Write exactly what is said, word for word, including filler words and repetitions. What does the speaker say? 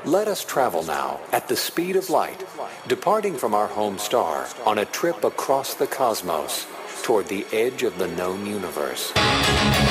Let us travel now at the speed of light, departing from our home star on a trip across the cosmos toward the edge of the known universe.